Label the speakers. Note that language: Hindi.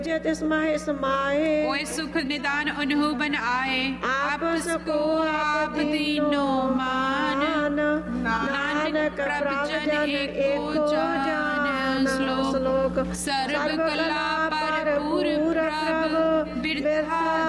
Speaker 1: समाए समाए
Speaker 2: ओए सुख निदान उन्हु बन आए आपस को आप दीनो मान नानक प्रभु जन एको जान श्लोक सर्व कला पर पूर्ण प्रभु बिरथा